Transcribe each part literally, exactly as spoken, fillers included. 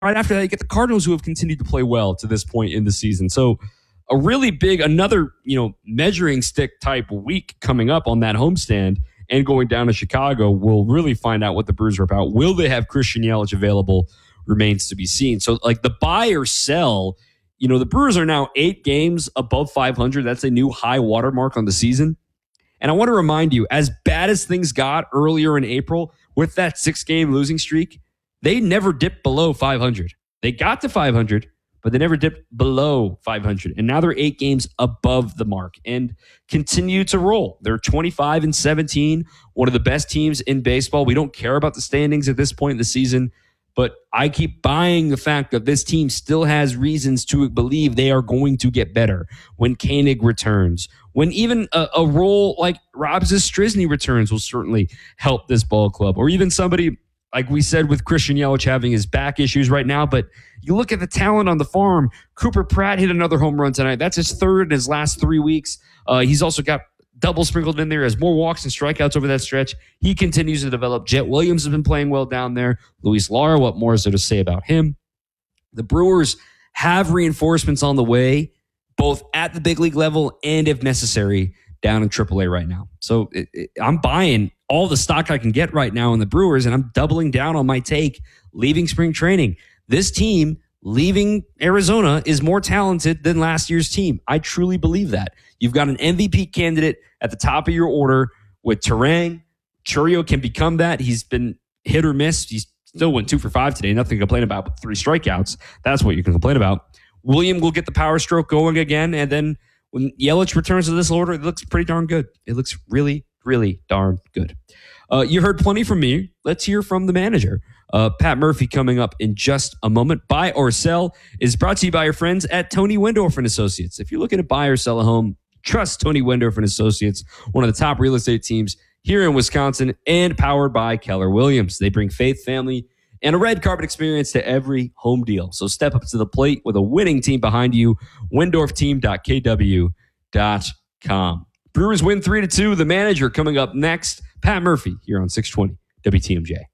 right after that, you get the Cardinals, who have continued to play well to this point in the season. So a really big, another, you know, measuring stick type week coming up on that homestand and going down to Chicago. We'll really find out what the Brewers are about. Will they have Christian Yelich available? Remains to be seen. So like the buy or sell, you know, the Brewers are now eight games above five hundred. That's a new high watermark on the season. And I want to remind you, as bad as things got earlier in April with that six-game losing streak, they never dipped below five hundred. They got to five hundred, but they never dipped below five hundred. And now they're eight games above the mark and continue to roll. They're twenty-five and seventeen, one of the best teams in baseball. We don't care about the standings at this point in the season, but I keep buying the fact that this team still has reasons to believe they are going to get better when Koenig returns. When even a, a role like Rob Zastryzny returns will certainly help this ball club. Or even somebody, like we said, with Christian Yelich having his back issues right now. But you look at the talent on the farm. Cooper Pratt hit another home run tonight. That's his third in his last three weeks. Uh, he's also got double sprinkled in there as more walks and strikeouts over that stretch. He continues to develop. Jet Williams has been playing well down there. Luis Lara, what more is there to say about him? The Brewers have reinforcements on the way, both at the big league level and, if necessary, down in triple A right now. So it, it, I'm buying all the stock I can get right now in the Brewers, and I'm doubling down on my take leaving spring training. This team leaving Arizona is more talented than last year's team. I truly believe that. You've got an M V P candidate at the top of your order with Turang. Chourio can become that. He's been hit or miss. He still went two for five today. Nothing to complain about, but three strikeouts. That's what you can complain about. William will get the power stroke going again, and then when Yelich returns to this order, it looks pretty darn good. It looks really, really darn good. Uh, you heard plenty from me. Let's hear from the manager. Uh, Pat Murphy coming up in just a moment. Buy or Sell is brought to you by your friends at Tony Wendorf and Associates. If you're looking to buy or sell a home, trust Tony Wendorf and Associates, one of the top real estate teams here in Wisconsin, and powered by Keller Williams. They bring faith, family, and a red carpet experience to every home deal. So step up to the plate with a winning team behind you. Wendorf Team dot K W dot com. Brewers win three to two. The manager coming up next. Pat Murphy here on six twenty W T M J.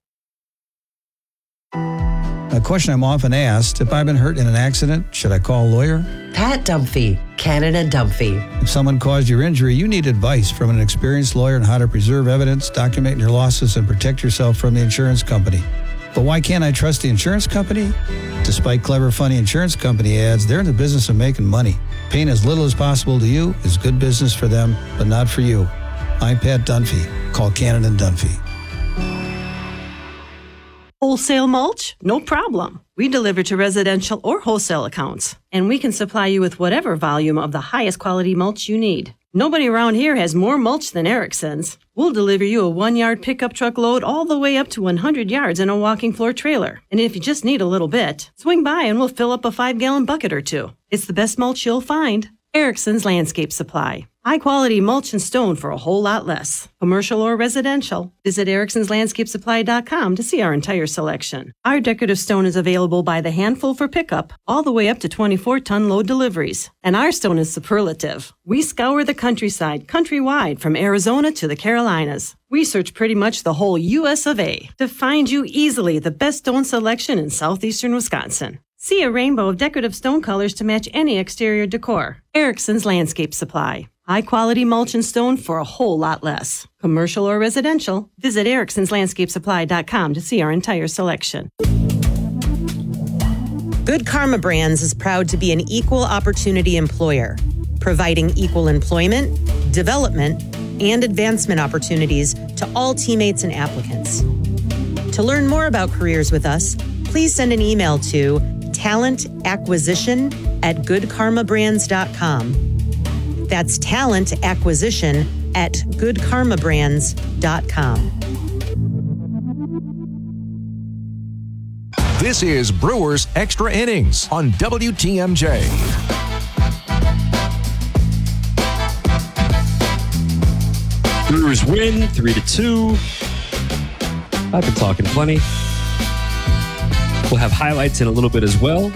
A question I'm often asked: if I've been hurt in an accident, should I call a lawyer? Pat Dunphy, Canada Dunphy. If someone caused your injury, you need advice from an experienced lawyer on how to preserve evidence, document your losses, and protect yourself from the insurance company. But why can't I trust the insurance company? Despite clever, funny insurance company ads, they're in the business of making money. Paying as little as possible to you is good business for them, but not for you. I'm Pat Dunphy. Call Canada Dunphy. Wholesale mulch? No problem. We deliver to residential or wholesale accounts, and we can supply you with whatever volume of the highest quality mulch you need. Nobody around here has more mulch than Erickson's. We'll deliver you a one-yard pickup truck load all the way up to one hundred yards in a walking floor trailer. And if you just need a little bit, swing by and we'll fill up a five-gallon bucket or two. It's the best mulch you'll find. Erickson's Landscape Supply. High-quality mulch and stone for a whole lot less. Commercial or residential. Visit Ericksons Landscape Supply dot com to see our entire selection. Our decorative stone is available by the handful for pickup, all the way up to twenty-four ton load deliveries. And our stone is superlative. We scour the countryside, countrywide, from Arizona to the Carolinas. We search pretty much the whole U S of A to find you easily the best stone selection in southeastern Wisconsin. See a rainbow of decorative stone colors to match any exterior decor. Erickson's Landscape Supply. High-quality mulch and stone for a whole lot less. Commercial or residential, visit Ericksons Landscape Supply dot com to see our entire selection. Good Karma Brands is proud to be an equal opportunity employer, providing equal employment, development, and advancement opportunities to all teammates and applicants. To learn more about careers with us, please send an email to talent acquisition at good karma brands dot com. That's talent acquisition at good karma brands dot com. This is Brewers Extra Innings on W T M J. Brewers win three to two. I've been talking plenty. We'll have highlights in a little bit as well.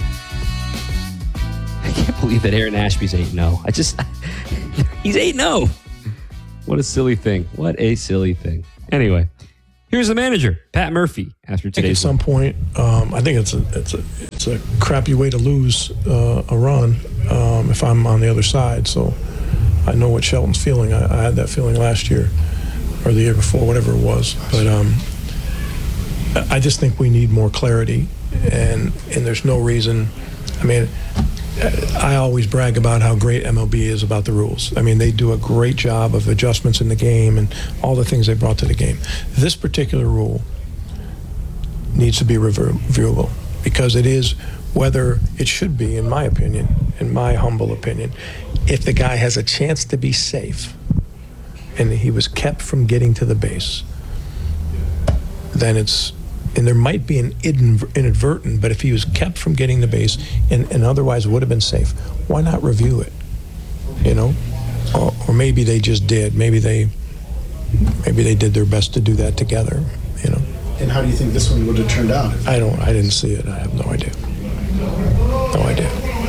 I can't believe that Aaron Ashby's eight and oh. I just, he's eight and oh. What a silly thing. What a silly thing. Anyway, Here's the manager, Pat Murphy, after I think today's at some point, um, I think it's a it's a it's a crappy way to lose uh, a run um, if I'm on the other side. So I know what Shelton's feeling. I, I had that feeling last year or the year before, whatever it was. But um, I just think we need more clarity, and and there's no reason. I mean, I always brag about how great M L B is about the rules. I mean, they do a great job of adjustments in the game and all the things they brought to the game. This particular rule needs to be reviewable because it is whether it should be, in my opinion, in my humble opinion, if the guy has a chance to be safe and he was kept from getting to the base, then it's, and there might be an inadvertent, but if he was kept from getting the base and, and otherwise would have been safe, why not review it? You know, or, or maybe they just did. Maybe they, maybe they did their best to do that together. You know. And how do you think this one would have turned out? I don't. I didn't see it. I have no idea. No idea.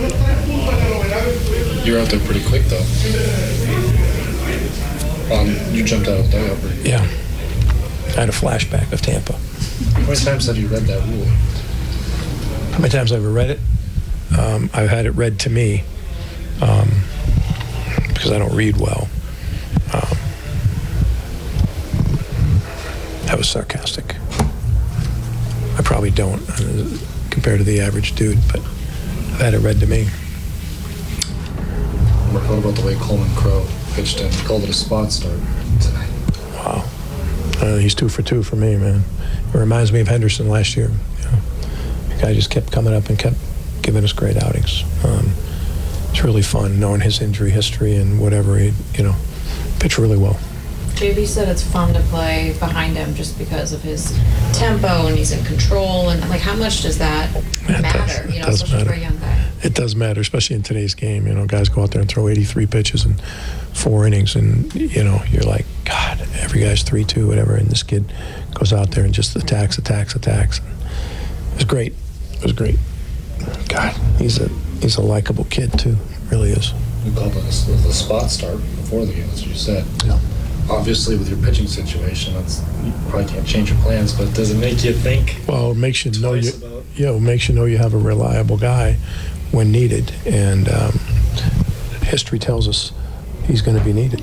You're out there pretty quick, though. Um, you jumped out of the dugout pretty quick. Yeah. I had a flashback of Tampa. How many times have you read that rule? How many times have I read it? Um, I've had it read to me um, because I don't read well. Um, that was sarcastic. I probably don't uh, compared to the average dude, but I've had it read to me. What about the way Coleman Crow pitched in? He called it a spot start tonight. Wow. Uh, he's two for two for me, man. It reminds me of Henderson last year. You know, the guy just kept coming up and kept giving us great outings. Um, it's really fun knowing his injury history and whatever he, you know, pitched really well. J B said it's fun to play behind him just because of his tempo and he's in control. And like, how much does that It matter? Does, you know, does especially matter. for a young guy. It does matter, especially in today's game. You know, guys go out there and throw eighty-three pitches in four innings, and you know, you're like, God, every guy's three two, whatever, and this kid goes out there and just attacks, attacks, attacks. It was great. It was great. God, he's a he's a likable kid too. Really is. You called it the, the spot start before the game, that's what you said. Yeah. Obviously, with your pitching situation, that's, you probably can't change your plans, but does it make you think? Well, it makes you know you, about- yeah, it makes you know you have a reliable guy when needed, and um, history tells us he's going to be needed.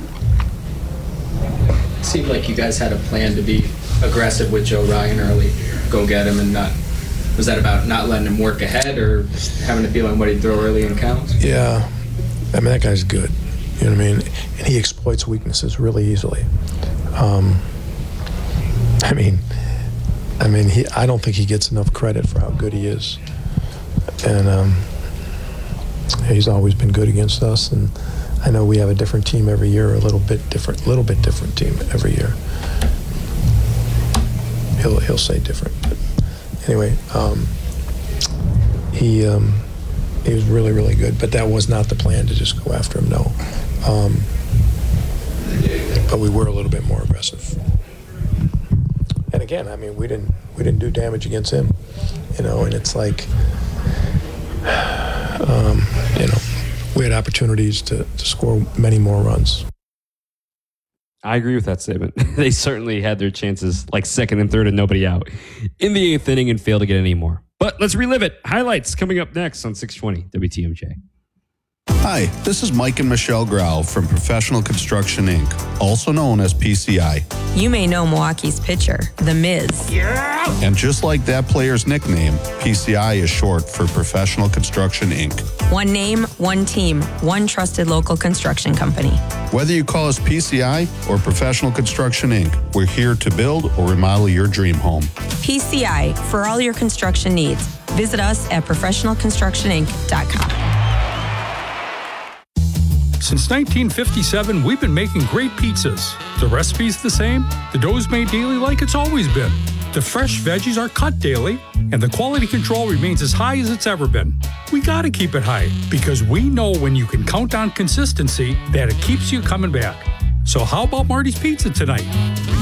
It seemed like you guys had a plan to be aggressive with Joe Ryan early, go get him, and not. Was that about not letting him work ahead, or having a feeling what he'd throw early in counts? Yeah, I mean that guy's good. You know what I mean? And he exploits weaknesses really easily. Um, I mean, I mean, he. I don't think he gets enough credit for how good he is, and um, he's always been good against us. And I know we have a different team every year, a little bit different, little bit different team every year. He'll he'll say different, but anyway, um, he um, he was really really good. But that was not the plan to just go after him. No. Um, but we were a little bit more aggressive. And again, I mean, we didn't we didn't do damage against him, you know. And it's like, um, you know, we had opportunities to, to score many more runs. I agree with that statement. They certainly had their chances, like second and third and nobody out in the eighth inning, and failed to get any more. But let's relive it. Highlights coming up next on six twenty W T M J. Hi, this is Mike and Michelle Grau from Professional Construction Incorporated, also known as P C I. You may know Milwaukee's pitcher, The Miz. Yeah! And just like that player's nickname, P C I is short for Professional Construction Incorporated. One name, one team, one trusted local construction company. Whether you call us P C I or Professional Construction Incorporated, we're here to build or remodel your dream home. P C I, for all your construction needs. Visit us at professional construction inc dot com. Since nineteen fifty-seven, we've been making great pizzas. The recipe's the same, the dough's made daily like it's always been. The fresh veggies are cut daily, and the quality control remains as high as it's ever been. We gotta keep it high, because we know when you can count on consistency, that it keeps you coming back. So how about Marty's Pizza tonight?